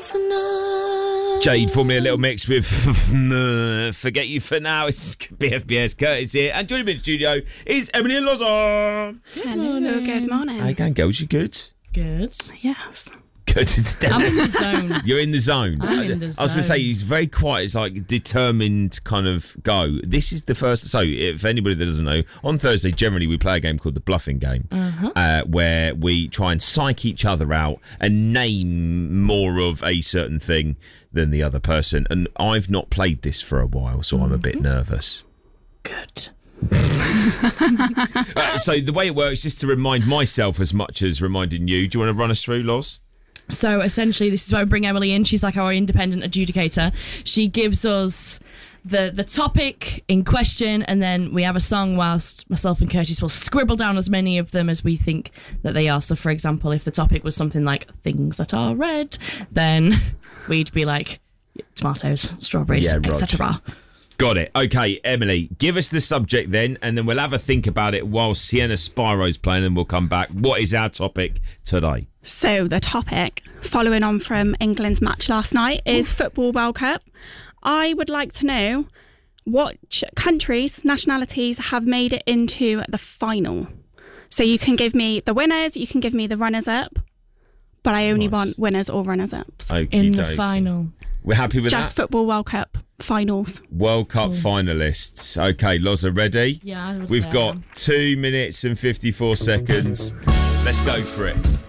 Jade, formerly a Little Mix with Forget You For Now. It's BFBS Curtis here. And joining me in the studio is Emily and Loza. Hello, good morning. How you going, girls? You good? Good. Yes. Good. I'm in the zone. You're in the zone. I'm in the I was going to say, zone. he's very quiet. It's like determined kind of go. This is the first. So, if anybody that doesn't know, on Thursday, generally, we play a game called the Bluffing Game, where we try and psych each other out and name more of a certain thing than the other person. And I've not played this for a while, so I'm a bit nervous. Good. So, the way it works, just to remind myself as much as reminding you. Do you want to run us through, Loz? So essentially, this is why we bring Emily in. She's like our independent adjudicator. She gives us the topic in question, and then we have a song whilst myself and Curtis will scribble down as many of them as we think that they are. So, for example, if the topic was something like things that are red, then we'd be like tomatoes, strawberries, etc. Got it. Okay, Emily, give us the subject then, and then we'll have a think about it while Sienna Spiro's playing, and we'll come back. What is our topic today? So the topic, following on from England's match last night, is Football World Cup. I would like to know what countries, nationalities have made it into the final. So you can give me the winners, you can give me the runners-up, but I only want winners or runners-ups. In the final. We're happy with Just that? Football World Cup finals. World Cup finalists. Okay, Loza, ready? Yeah, I would We've say I got am. 2 minutes and 54 seconds. Let's go for it.